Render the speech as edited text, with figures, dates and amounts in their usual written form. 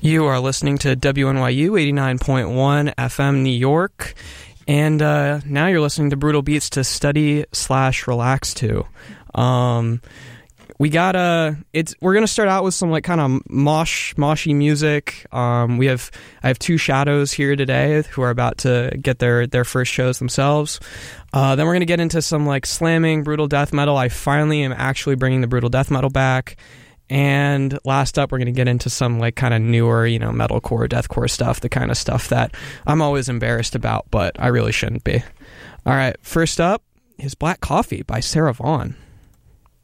You are listening to WNYU 89.1 FM New York, and now you're listening to Brutal Beats to study/relax to. We're gonna start out with some like kind of moshy music. I have two shadows here today who are about to get their first shows themselves. Then we're gonna get into some like slamming brutal death metal. I finally am actually bringing the brutal death metal back. And last up, we're going to get into some like kind of newer, metalcore, deathcore stuff, the kind of stuff that I'm always embarrassed about, but I really shouldn't be. All right, first up is Black Coffee by Sarah Vaughan.